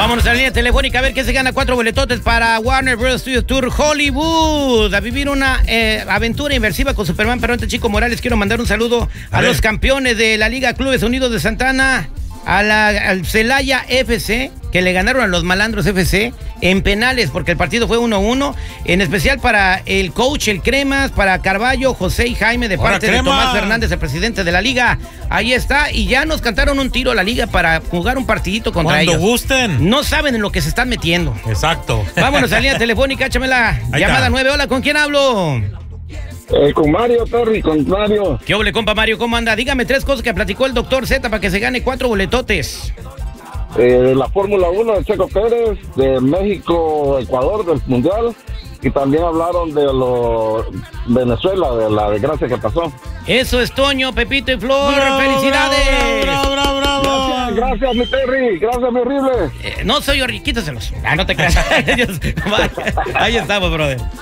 Vámonos a la línea telefónica a ver qué se gana. 4 boletotes para Warner Bros. Studios Tour Hollywood. A vivir una aventura inmersiva con Superman. Pero antes, Chico Morales, quiero mandar un saludo a los campeones de la Liga Clubes Unidos de Santa Ana, al Celaya FC, que le ganaron a los Malandros FC en penales, porque el partido fue 1-1, en especial para el coach, el Cremas, para Carballo, José y Jaime, de parte de Tomás Fernández, el presidente de la liga. Ahí está, y ya nos cantaron un tiro a la liga para jugar un partidito contra ellos. Cuando gusten. No saben en lo que se están metiendo. Exacto. Vámonos a la línea telefónica, échame la llamada 9. Hola, ¿con quién hablo? Con Mario, Terry, con Mario. ¿Qué ole, compa Mario? ¿Cómo anda? Dígame 3 cosas que platicó el doctor Z para que se gane 4 boletotes. La Fórmula 1 de Checo Pérez, de México, Ecuador, del Mundial. Y también hablaron de Venezuela, de la desgracia que pasó. Eso es Toño, Pepito y Flor. Bravo, ¡Felicidades! Bravo. Gracias, mi Terry. Gracias, mi horrible. No soy horrible, quítaselos. No te creas. Ahí estamos, brother.